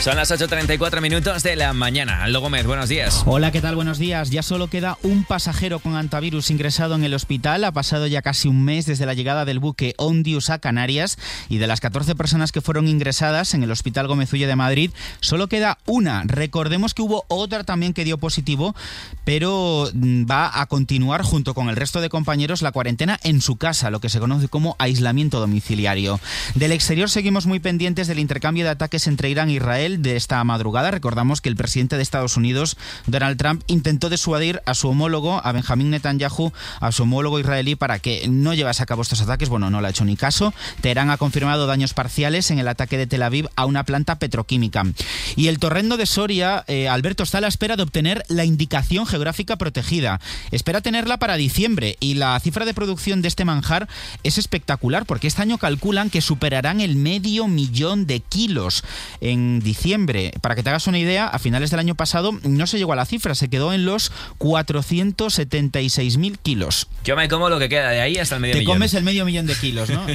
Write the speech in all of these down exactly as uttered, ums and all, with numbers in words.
Son las ocho treinta y cuatro minutos de la mañana. Aldo Gómez, buenos días. Hola, ¿qué tal? Buenos días. Ya solo queda un pasajero con hantavirus ingresado en el hospital. Ha pasado ya casi un mes desde la llegada del buque Ondius a Canarias, y de las catorce personas que fueron ingresadas en el Hospital Gómez Ulle de Madrid, solo queda una. Recordemos que hubo otra también que dio positivo, pero va a continuar junto con el resto de compañeros la cuarentena en su casa, lo que se conoce como aislamiento domiciliario. Del exterior seguimos muy pendientes del intercambio de ataques entre Irán e Israel de esta madrugada. Recordamos que el presidente de Estados Unidos, Donald Trump, intentó disuadir a su homólogo, a Benjamín Netanyahu, a su homólogo israelí, para que no llevase a cabo estos ataques. Bueno, no le ha hecho ni caso. Teherán ha confirmado daños parciales en el ataque de Tel Aviv a una planta petroquímica. Y el torrendo de Soria, eh, Alberto, está a la espera de obtener la indicación geográfica protegida. Espera tenerla para diciembre, y la cifra de producción de este manjar es espectacular, porque este año calculan que superarán el medio millón de kilos en diciembre. Para que te hagas una idea, a finales del año pasado no se llegó a la cifra, se quedó en los cuatrocientos setenta y seis mil kilos. Yo me como lo que queda de ahí hasta el medio te millón. Te comes el medio millón de kilos, ¿no?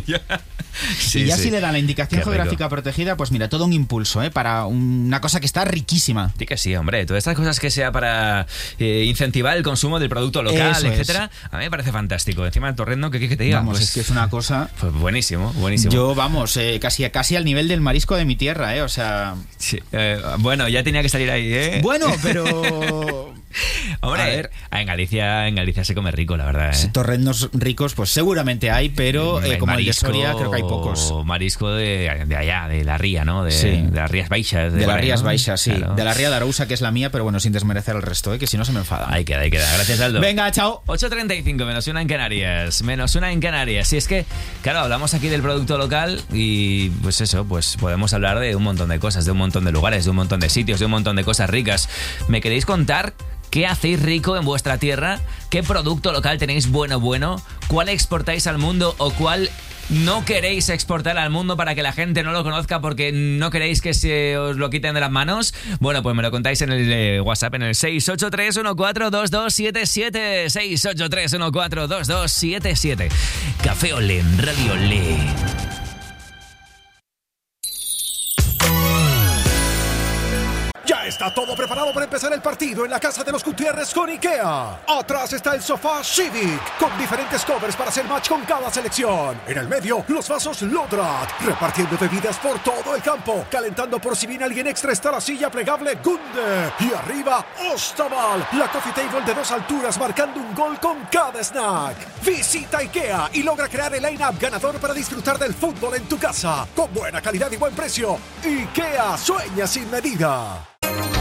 Sí, y ya sí. Si le dan la indicación Qué geográfica rico. protegida, pues mira, todo un impulso, ¿eh? Para una cosa que está riquísima. Sí que sí, hombre. Todas estas cosas que sea para eh, incentivar el consumo del producto local, Eso etcétera, es. a mí me parece fantástico. Encima del torrendo, ¿qué quieres que te diga? Vamos, Pues, es que es una cosa... Pues buenísimo, buenísimo. Yo, vamos, eh, casi, casi al nivel del marisco de mi tierra, ¿eh? O sea... Sí, eh, bueno, ya tenía que salir ahí, ¿eh? Bueno, pero... Hombre, a ver. en Galicia, en Galicia se come rico, la verdad, ¿eh? Torrendos ricos, pues seguramente hay, pero eh, El como marisco, el de Soria creo que hay pocos. Marisco de, de allá, de la ría, ¿no? De, Sí. de las Rías Baixas. De, por las ahí, Rías ¿no? Baixas, sí. Claro. De la ría de Arousa, que es la mía, pero bueno, sin desmerecer al resto, ¿eh? Que si no se me enfada. Ahí queda, ahí queda. Gracias, Aldo. Venga, chao. ocho treinta y cinco, menos una en Canarias. Menos una en Canarias. Si es que, claro, hablamos aquí del producto local y, pues eso, pues podemos hablar de un montón de cosas, de un montón de lugares, de un montón de sitios, de un montón de cosas ricas. ¿Me queréis contar qué hacéis rico en vuestra tierra? ¿Qué producto local tenéis bueno, bueno? ¿Cuál exportáis al mundo o cuál no queréis exportar al mundo para que la gente no lo conozca porque no queréis que se os lo quiten de las manos? Bueno, pues me lo contáis en el eh, WhatsApp, en el seis ocho tres uno cuatro dos dos siete siete. seis ocho tres uno cuatro dos dos siete siete. Café Olé en Radio Olé. Ya está todo preparado para empezar el partido en la casa de los Gutiérrez con IKEA. Atrás está el sofá Civic, con diferentes covers para hacer match con cada selección. En el medio, los vasos Lodrat, repartiendo bebidas por todo el campo. Calentando por si viene alguien extra está la silla plegable Gunde. Y arriba, Ostaval, la coffee table de dos alturas marcando un gol con cada snack. Visita IKEA y logra crear el line-up ganador para disfrutar del fútbol en tu casa. Con buena calidad y buen precio. IKEA, sueña sin medida.